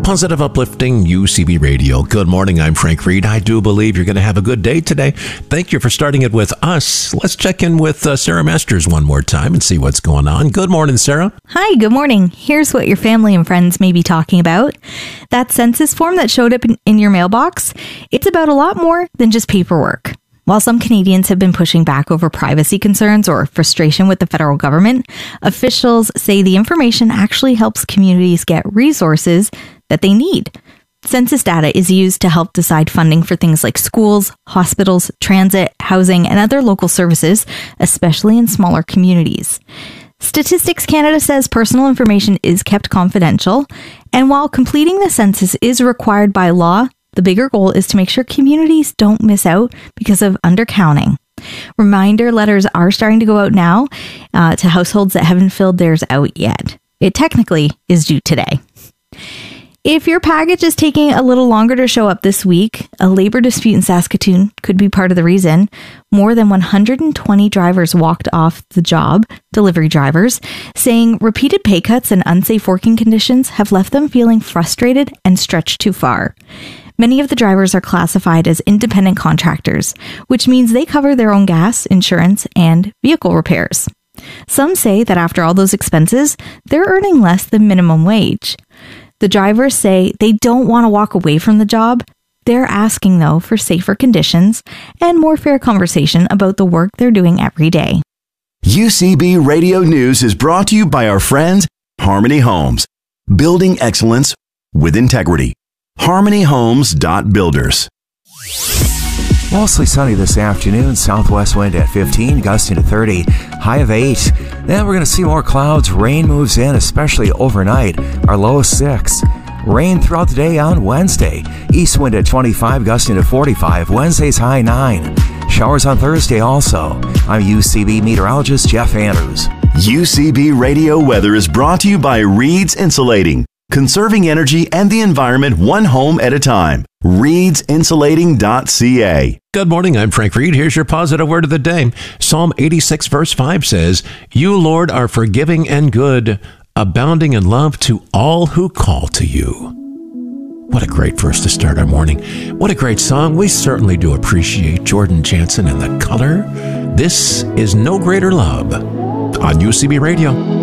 Positive, uplifting UCB Radio. Good morning, I'm Frank Reed. I do believe you're going to have a good day today. Thank you for starting it with us. Let's check in with Sarah Masters one more time and see what's going on. Good morning, Sarah. Hi, good morning. Here's what your family and friends may be talking about. That census form that showed up in your mailbox, it's about a lot more than just paperwork. While some Canadians have been pushing back over privacy concerns or frustration with the federal government, officials say the information actually helps communities get resources that they need. Census data is used to help decide funding for things like schools, hospitals, transit, housing, and other local services, especially in smaller communities. Statistics Canada says personal information is kept confidential, and while completing the census is required by law, the bigger goal is to make sure communities don't miss out because of undercounting. Reminder letters are starting to go out now to households that haven't filled theirs out yet. It technically is due today. If your package is taking a little longer to show up this week, a labor dispute in Saskatoon could be part of the reason. More than 120 drivers walked off the job, delivery drivers, saying repeated pay cuts and unsafe working conditions have left them feeling frustrated and stretched too far. Many of the drivers are classified as independent contractors, which means they cover their own gas, insurance, and vehicle repairs. Some say that after all those expenses, they're earning less than minimum wage. The drivers say they don't want to walk away from the job. They're asking, though, for safer conditions and more fair conversation about the work they're doing every day. UCB Radio News is brought to you by our friends, Harmony Homes. Building excellence with integrity. HarmonyHomes.Builders. Mostly sunny this afternoon, southwest wind at 15, gusting to 30, high of 8. Then we're going to see more clouds. Rain moves in, especially overnight, our low of 6. Rain throughout the day on Wednesday. East wind at 25, gusting to 45. Wednesday's high 9. Showers on Thursday also. I'm UCB meteorologist Jeff Andrews. UCB Radio Weather is brought to you by Reed's Insulating. Conserving energy and the environment one home at a time. ReedsInsulating.ca. Good morning, I'm Frank Reed. Here's your positive word of the day. Psalm 86 verse 5 says, "You, Lord, are forgiving and good, abounding in love to all who call to you." What a great verse to start our morning. What a great song. We certainly do appreciate Jordan Jansen and The Color. This is No Greater Love on UCB Radio.